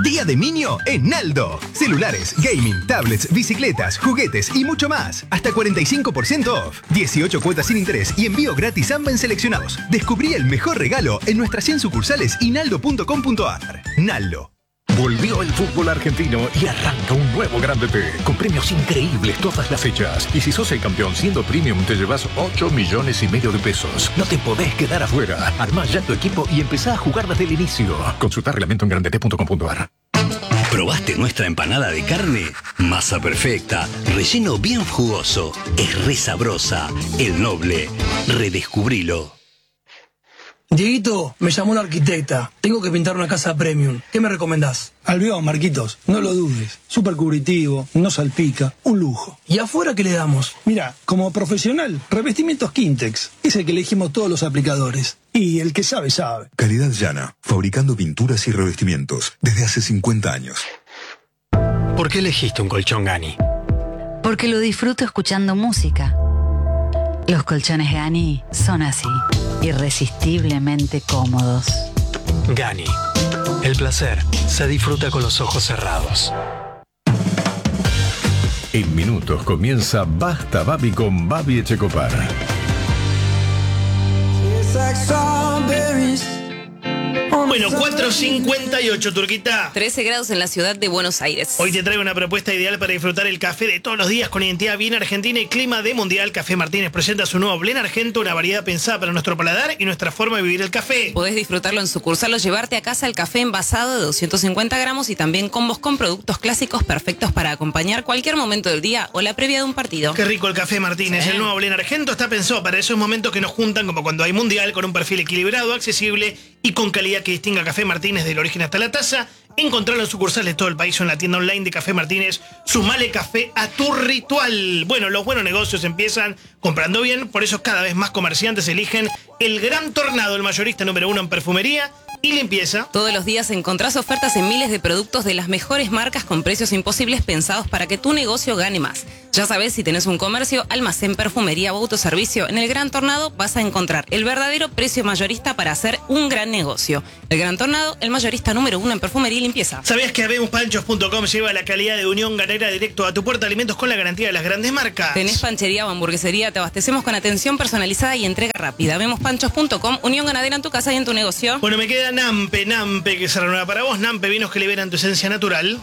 Día de Niño en Naldo. Celulares, gaming, tablets, bicicletas, juguetes y mucho más. Hasta 45% off. 18 cuotas sin interés y envío gratis a en seleccionados. Descubrí el mejor regalo en nuestras 100 sucursales y naldo.com.ar. Naldo. Volvió el fútbol argentino y arranca un nuevo Grande T, con premios increíbles todas las fechas. Y si sos el campeón siendo premium, te llevas 8,5 millones de pesos. No te podés quedar afuera. Armá ya tu equipo y empezá a jugar desde el inicio. Consulta reglamento en grandet.com.ar. ¿Probaste nuestra empanada de carne? Masa perfecta, relleno bien jugoso, es re sabrosa. El Noble, redescubrilo. Dieguito, me llamó la arquitecta. Tengo que pintar una casa premium. ¿Qué me recomendás? Albión, Marquitos, no lo dudes. Súper cubritivo, no salpica, un lujo. ¿Y afuera qué le damos? Mira, como profesional, revestimientos Quintex. Es el que elegimos todos los aplicadores. Y el que sabe, sabe. Calidad Llana, fabricando pinturas y revestimientos desde hace 50 años. ¿Por qué elegiste un colchón Gani? Porque lo disfruto escuchando música. Los colchones Gani son así, irresistiblemente cómodos. Gani. El placer se disfruta con los ojos cerrados. En minutos comienza Basta Babi con Babi Echecopar. Bueno, 4:58, Turquita. 13 grados en la ciudad de Buenos Aires. Hoy te traigo una propuesta ideal para disfrutar el café de todos los días con identidad bien argentina y clima de mundial. Café Martínez presenta su nuevo blend argento, una variedad pensada para nuestro paladar y nuestra forma de vivir el café. Podés disfrutarlo en sucursal o llevarte a casa el café envasado de 250 gramos y también combos con productos clásicos perfectos para acompañar cualquier momento del día o la previa de un partido. Qué rico el Café Martínez. Sí. El nuevo blend argento está pensado para esos momentos que nos juntan, como cuando hay mundial, con un perfil equilibrado, accesible y con calidad que distinga Café Martínez del origen hasta la taza. Encontrarlo en sucursales de todo el país o en la tienda online de Café Martínez. Sumale café a tu ritual. Bueno, los buenos negocios empiezan comprando bien, por eso cada vez más comerciantes eligen el Gran Tornado, el mayorista número 1 en perfumería y limpieza. Todos los días encontrás ofertas en miles de productos de las mejores marcas con precios imposibles pensados para que tu negocio gane más. Ya sabes, si tenés un comercio, almacén, perfumería o autoservicio, en el Gran Tornado vas a encontrar el verdadero precio mayorista para hacer un gran negocio. El Gran Tornado, el mayorista número 1 en perfumería y limpieza. ¿Sabías que habemospanchos.com lleva la calidad de Unión Ganadera directo a tu puerta de alimentos con la garantía de las grandes marcas? ¿Tenés panchería o hamburguesería? Te abastecemos con atención personalizada y entrega rápida. Habemospanchos.com, Unión Ganadera en tu casa y en tu negocio. Bueno, me queda Nampe, que se renueva para vos. Nampe, vinos que liberan tu esencia natural.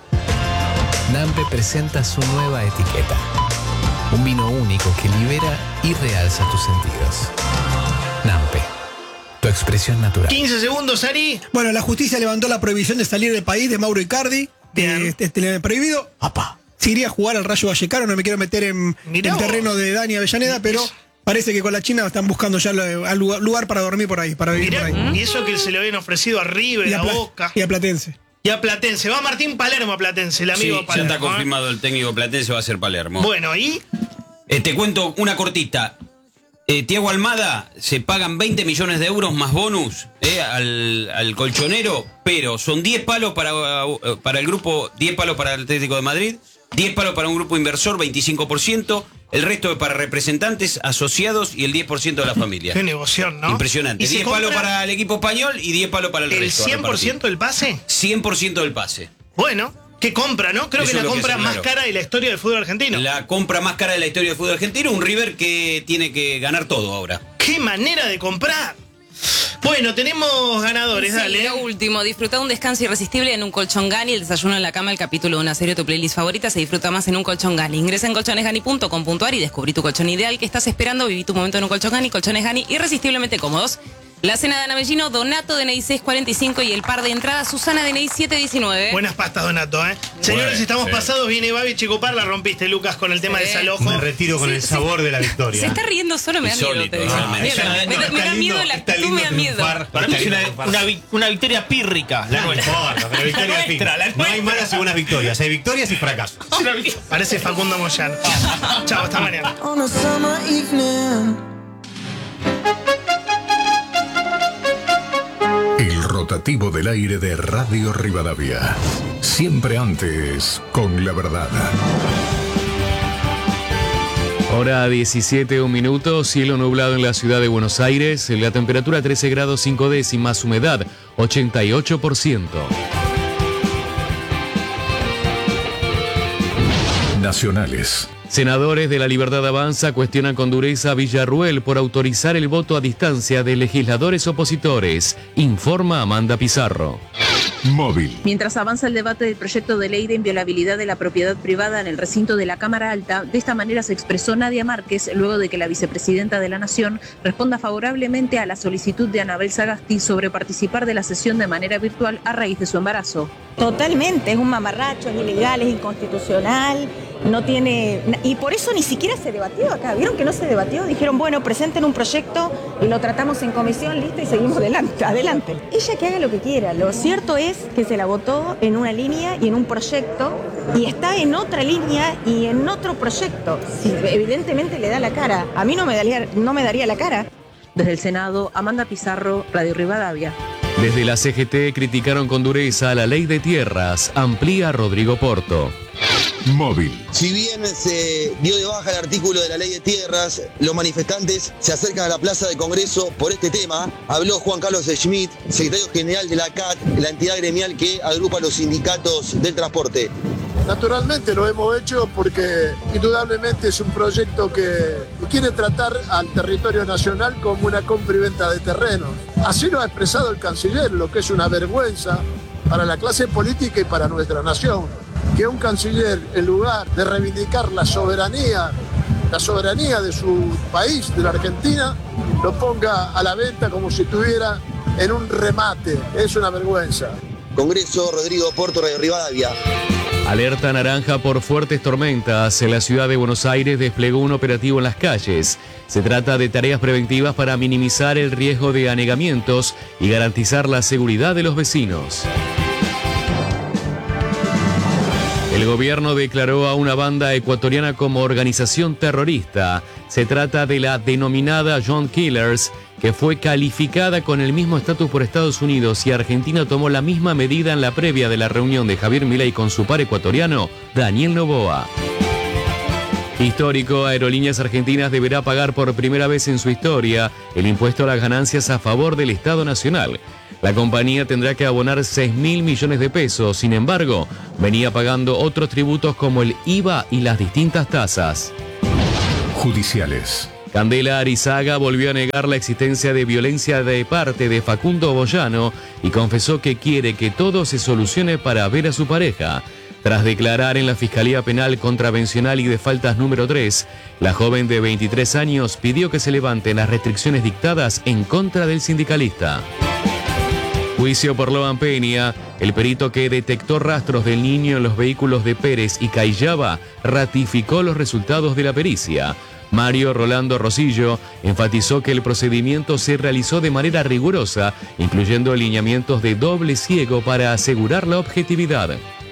Nampe presenta su nueva etiqueta. Un vino único que libera y realza tus sentidos. Nampe, tu expresión natural. 15 segundos, Ari. Bueno, la justicia levantó la prohibición de salir del país de Mauro Icardi. Prohibido. Apá. Si iría a jugar al Rayo Vallecano, no me quiero meter en el terreno de Dani Avellaneda, pero parece que con la China están buscando ya lugar para dormir por ahí, para vivir por ahí. Y eso que se le habían ofrecido a River, a Boca. Y a Platense. Y a Platense. Va Martín Palermo a Platense, el amigo sí, Palermo. Ya está confirmado el técnico Platense, va a ser Palermo. Bueno, ¿y? Te cuento una cortita. Thiago Almada, se pagan 20 millones de euros más bonus al colchonero, pero son 10 palos para el grupo, 10 palos para el Atlético de Madrid, 10 palos para un grupo inversor, 25%, el resto es para representantes, asociados y el 10% de la familia. Qué negoción, ¿no? Impresionante. 10 palos para el equipo español y 10 palos para el resto. ¿El 100% del pase? 100% del pase. Bueno, qué compra, ¿no? Creo que es la compra más cara de la historia del fútbol argentino. La compra más cara de la historia del fútbol argentino, un River que tiene que ganar todo ahora. ¡Qué manera de comprar! Bueno, tenemos ganadores, sí, dale. Lo último, disfruta un descanso irresistible en un colchón Gani, el desayuno en la cama, el capítulo de una serie de tu playlist favorita se disfruta más en un colchón Gani. Ingresa en colchonesgani.com.ar y descubrí tu colchón ideal que estás esperando. Viví tu momento en un colchón Gani, colchones Gani irresistiblemente cómodos. La cena de Ana Bellino, Donato DNI 645 y el par de entradas Susana DNI 719. Buenas pastas, Donato, ¿eh? Señores, estamos pasados, viene Babi Checopar, la rompiste, Lucas, con el tema de desalojo. Me retiro con el sabor de la victoria. Se está riendo solo, me da miedo. Me da miedo la actitud, me da miedo. Para mí es una victoria pírrica, la nuestra. No importa, pero victoria pírrica. No hay malas y buenas victorias, hay victorias y fracasos. Parece Facundo Moyano. Chao, hasta mañana. El rotativo del aire de Radio Rivadavia. Siempre antes, con la verdad. Hora 17, 1 minuto, cielo nublado en la ciudad de Buenos Aires, la temperatura 13 grados 5 décimas, humedad 88%. Nacionales. Senadores de La Libertad Avanza cuestionan con dureza a Villarruel por autorizar el voto a distancia de legisladores opositores. Informa Amanda Pizarro. Móvil. Mientras avanza el debate del proyecto de ley de inviolabilidad de la propiedad privada en el recinto de la Cámara Alta, de esta manera se expresó Nadia Márquez luego de que la vicepresidenta de la Nación responda favorablemente a la solicitud de Anabel Sagasti sobre participar de la sesión de manera virtual a raíz de su embarazo. Totalmente, es un mamarracho, es ilegal, es inconstitucional, no tiene... Y por eso ni siquiera se debatió acá. ¿Vieron que no se debatió? Dijeron, bueno, presenten un proyecto y lo tratamos en comisión, listo, y seguimos adelante. Ella que haga lo que quiera. Lo cierto es que se la votó en una línea y en un proyecto, y está en otra línea y en otro proyecto. Sí, evidentemente le da la cara. A mí no me daría la cara. Desde el Senado, Amanda Pizarro, Radio Rivadavia. Desde la CGT criticaron con dureza la ley de tierras, amplía Rodrigo Porto. Móvil. Si bien se dio de baja el artículo de la ley de tierras, los manifestantes se acercan a la Plaza de Congreso por este tema. Habló Juan Carlos Schmidt, secretario general de la CAT, la entidad gremial que agrupa a los sindicatos del transporte. Naturalmente lo hemos hecho porque indudablemente es un proyecto que quiere tratar al territorio nacional como una compra y venta de terrenos. Así lo ha expresado el canciller, lo que es una vergüenza para la clase política y para nuestra nación. Que un canciller, en lugar de reivindicar la soberanía de su país, de la Argentina, lo ponga a la venta como si estuviera en un remate. Es una vergüenza. Congreso, Rodrigo Porto, Radio Rivadavia. Alerta naranja por fuertes tormentas. La ciudad de Buenos Aires desplegó un operativo en las calles. Se trata de tareas preventivas para minimizar el riesgo de anegamientos y garantizar la seguridad de los vecinos. El gobierno declaró a una banda ecuatoriana como organización terrorista. Se trata de la denominada John Killers, que fue calificada con el mismo estatus por Estados Unidos, y Argentina tomó la misma medida en la previa de la reunión de Javier Milei con su par ecuatoriano, Daniel Noboa. Histórico, Aerolíneas Argentinas deberá pagar por primera vez en su historia el impuesto a las ganancias a favor del Estado Nacional. La compañía tendrá que abonar 6.000 millones de pesos, sin embargo, venía pagando otros tributos como el IVA y las distintas tasas. Judiciales. Candela Arizaga volvió a negar la existencia de violencia de parte de Facundo Boyano y confesó que quiere que todo se solucione para ver a su pareja. Tras declarar en la Fiscalía Penal Contravencional y de Faltas número 3, la joven de 23 años pidió que se levanten las restricciones dictadas en contra del sindicalista. Juicio por Loan Peña. El perito que detectó rastros del niño en los vehículos de Pérez y Cayaba ratificó los resultados de la pericia. Mario Rolando Rosillo enfatizó que el procedimiento se realizó de manera rigurosa, incluyendo alineamientos de doble ciego para asegurar la objetividad.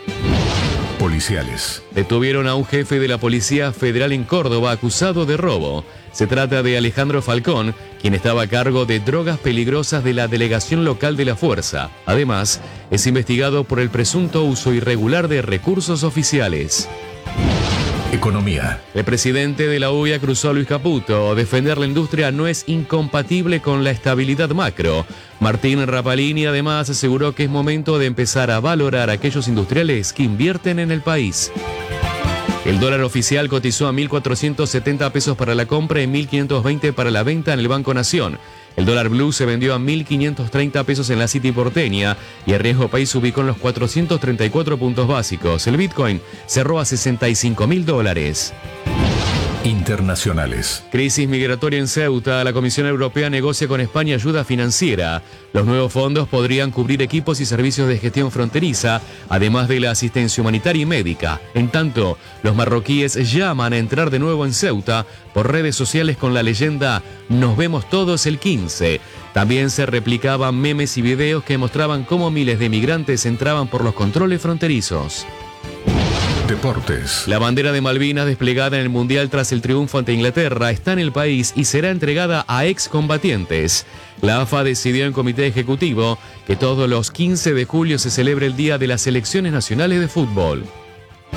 Policiales. Detuvieron a un jefe de la Policía Federal en Córdoba acusado de robo. Se trata de Alejandro Falcón, quien estaba a cargo de drogas peligrosas de la delegación local de la Fuerza. Además, es investigado por el presunto uso irregular de recursos oficiales. Economía. El presidente de la UIA cruzó a Luis Caputo. Defender la industria no es incompatible con la estabilidad macro. Martín Rapalini además aseguró que es momento de empezar a valorar a aquellos industriales que invierten en el país. El dólar oficial cotizó a 1.470 pesos para la compra y 1.520 para la venta en el Banco Nación. El dólar blue se vendió a 1.530 pesos en la City porteña y el riesgo país se ubicó en los 434 puntos básicos. El Bitcoin cerró a $65.000. Internacionales. Crisis migratoria en Ceuta. La Comisión Europea negocia con España ayuda financiera. Los nuevos fondos podrían cubrir equipos y servicios de gestión fronteriza, además de la asistencia humanitaria y médica. En tanto, los marroquíes llaman a entrar de nuevo en Ceuta por redes sociales con la leyenda "Nos vemos todos el 15". También se replicaban memes y videos que mostraban cómo miles de migrantes entraban por los controles fronterizos. Deportes. La bandera de Malvinas desplegada en el Mundial tras el triunfo ante Inglaterra está en el país y será entregada a excombatientes. La AFA decidió en comité ejecutivo que todos los 15 de julio se celebre el Día de las Selecciones Nacionales de Fútbol.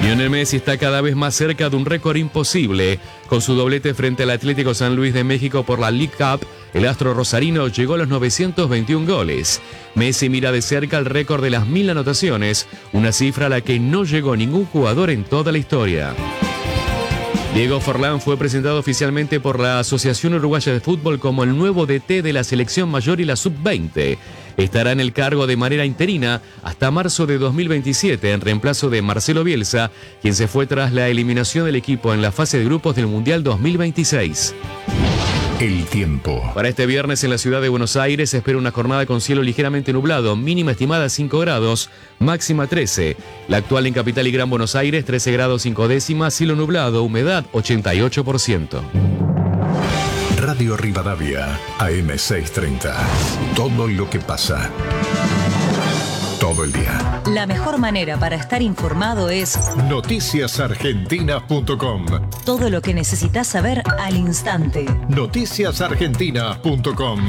Lionel Messi está cada vez más cerca de un récord imposible. Con su doblete frente al Atlético San Luis de México por la League Cup, el astro rosarino llegó a los 921 goles. Messi mira de cerca el récord de las 1000 anotaciones, una cifra a la que no llegó ningún jugador en toda la historia. Diego Forlán fue presentado oficialmente por la Asociación Uruguaya de Fútbol como el nuevo DT de la selección mayor y la sub-20. Estará en el cargo de manera interina hasta marzo de 2027 en reemplazo de Marcelo Bielsa, quien se fue tras la eliminación del equipo en la fase de grupos del Mundial 2026. El tiempo. Para este viernes en la ciudad de Buenos Aires se espera una jornada con cielo ligeramente nublado, mínima estimada 5 grados, máxima 13. La actual en Capital y Gran Buenos Aires 13 grados 5 décimas, cielo nublado, humedad 88%. Radio Rivadavia, AM630. Todo lo que pasa. Todo el día. La mejor manera para estar informado es noticiasargentinas.com. Todo lo que necesitas saber al instante. Noticiasargentinas.com.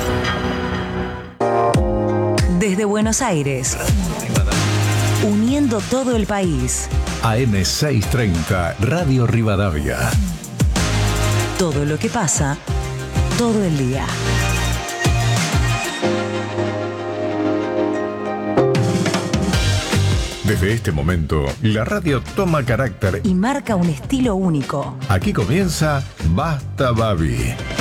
Desde Buenos Aires. Uniendo todo el país. AM630, Radio Rivadavia. Todo lo que pasa, todo el día. Desde este momento, la radio toma carácter y marca un estilo único. Aquí comienza Basta Babi.